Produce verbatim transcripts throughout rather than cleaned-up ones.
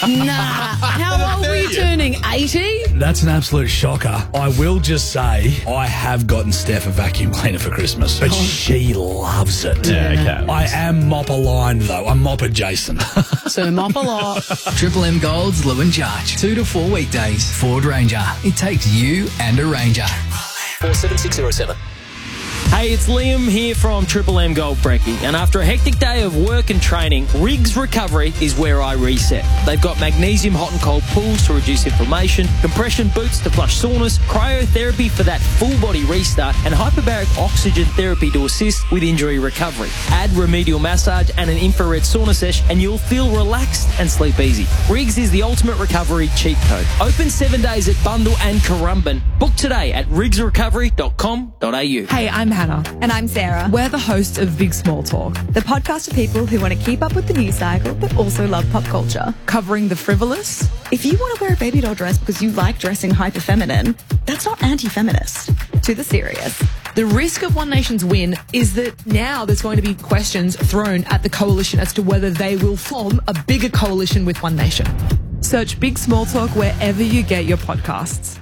Nah. How old were you turning? eighty? That's an absolute shocker. I will just say I have gotten Steph a vacuum cleaner for Christmas, but she loves it. Yeah, okay. I am mop aligned though. I'm mop adjacent. So mop a lot. Triple M Gold's Lou and Jarch. Two to four weekdays. Ford Ranger. It takes you and a Ranger. four seven six zero seven. Hey, it's Liam here from Triple M Gold Brekkie, and after a hectic day of work and training, Riggs Recovery is where I reset. They've got magnesium hot and cold pools to reduce inflammation, compression boots to flush soreness, cryotherapy for that full body restart, and hyperbaric oxygen therapy to assist with injury recovery. Add remedial massage and an infrared sauna sesh, and you'll feel relaxed and sleep easy. Riggs is the ultimate recovery cheat code. Open seven days at Bundle and Currumbin. Book today at riggs recovery dot com dot a u. Hey, I'm Hannah. And I'm Sarah. We're the hosts of Big Small Talk, the podcast for people who want to keep up with the news cycle but also love pop culture. covering the frivolous. If you want to wear a baby doll dress because you like dressing hyper feminine, that's not anti-feminist. To the serious. The risk of One Nation's win is that now there's going to be questions thrown at the coalition as to whether they will form a bigger coalition with One Nation. Search Big Small Talk wherever you get your podcasts.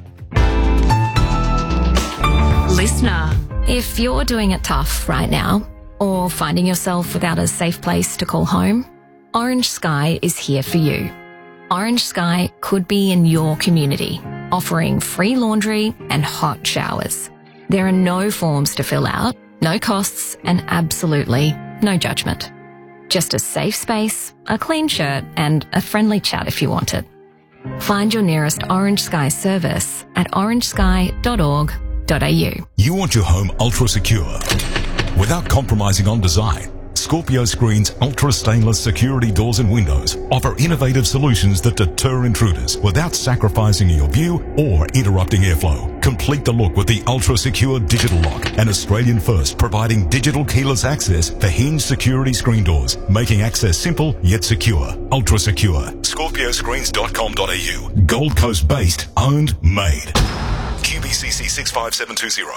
Listener, if you're doing it tough right now or finding yourself without a safe place to call home, Orange Sky is here for you. Orange Sky could be in your community, offering free laundry and hot showers. There are no forms to fill out, no costs, and absolutely no judgment. Just a safe space, a clean shirt, and a friendly chat if you want it. Find your nearest Orange Sky service at orange sky dot org dot a u. You want your home ultra secure without compromising on design. Scorpio Screen's ultra stainless security doors and windows offer innovative solutions that deter intruders without sacrificing your view or interrupting airflow. Complete the look with the ultra secure digital lock, an Australian first providing digital keyless access for hinged security screen doors, making access simple yet secure. Ultra secure. scorpio screens dot com dot a u. Gold Coast based, owned, made. Q B C C six five seven two zero.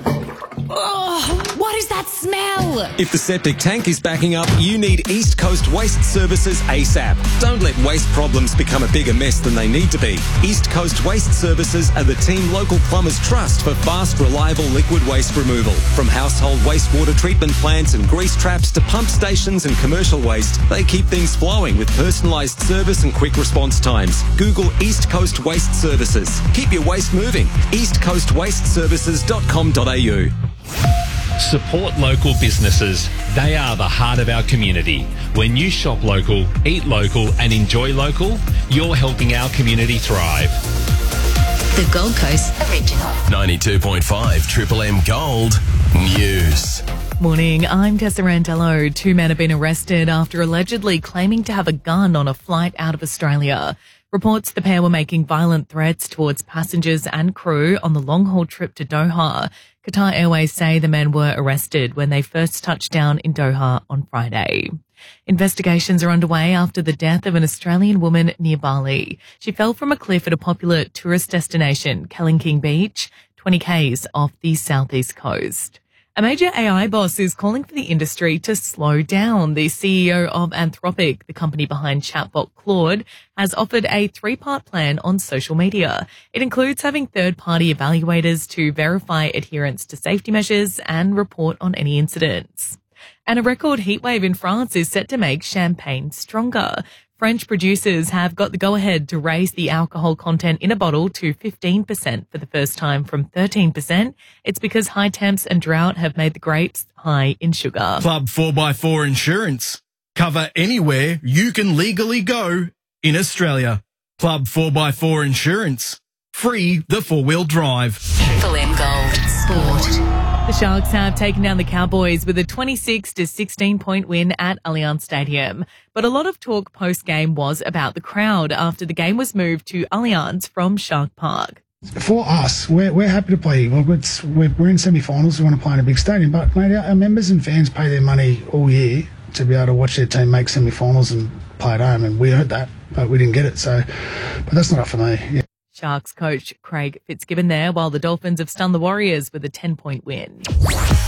Oh, what is that smell? If the septic tank is backing up, you need East Coast Waste Services ASAP. Don't let waste problems become a bigger mess than they need to be. East Coast Waste Services are the team local plumbers trust for fast, reliable liquid waste removal. From household wastewater treatment plants and grease traps to pump stations and commercial waste, they keep things flowing with personalised service and quick response times. Google East Coast Waste Services. Keep your waste moving. east coast waste services dot com dot a u. Support local businesses. They are the heart of our community. When you shop local, eat local and enjoy local, you're helping our community thrive. The Gold Coast Original. ninety-two point five Triple M Gold News. Morning, I'm Tessa Randello. Two men have been arrested after allegedly claiming to have a gun on a flight out of Australia. Reports the pair were making violent threats towards passengers and crew on the long-haul trip to Doha. Qatar Airways say the men were arrested when they first touched down in Doha on Friday. Investigations are underway after the death of an Australian woman near Bali. She fell from a cliff at a popular tourist destination, Kelingking Beach, twenty kays off the southeast coast. A major A I boss is calling for the industry to slow down. The C E O of Anthropic, the company behind chatbot Claude, has offered a three-part plan on social media. It includes having third-party evaluators to verify adherence to safety measures and report on any incidents. And a record heatwave in France is set to make champagne stronger. French producers have got the go-ahead to raise the alcohol content in a bottle to fifteen percent for the first time from thirteen percent. It's because high temps and drought have made the grapes high in sugar. Club four by four Insurance. Cover anywhere you can legally go in Australia. Club four by four Insurance. Free the four-wheel drive. Triple M Gold Sport. The Sharks have taken down the Cowboys with a twenty-six to sixteen point win at Allianz Stadium. But a lot of talk post-game was about the crowd after the game was moved to Allianz from Shark Park. For us, we're, we're happy to play. Well, it's, we're, we're in semi-finals. We want to play in a big stadium. But, mate, our, our members and fans pay their money all year to be able to watch their team make semi-finals and play at home. And we heard that, but we didn't get it. So, but that's not up for me. Yeah. Sharks coach Craig Fitzgibbon there, while the Dolphins have stunned the Warriors with a ten point win.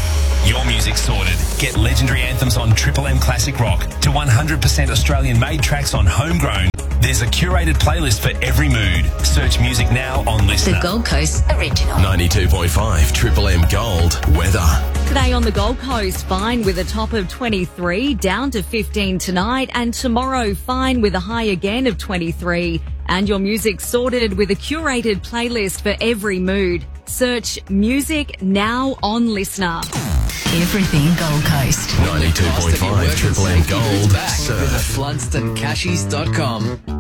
Your music sorted. Get legendary anthems on Triple M Classic Rock to one hundred percent Australian-made tracks on Homegrown. There's a curated playlist for every mood. Search music now on Listener. The Gold Coast Original. ninety-two point five Triple M Gold weather. Today on the Gold Coast, fine with a top of twenty-three, down to fifteen tonight, and tomorrow fine with a high again of twenty-three. And your music sorted with a curated playlist for every mood. Search music now on Listener. Everything Gold Coast. ninety-two point five Triple M Gold. Back with the Flunston Cashies dot com.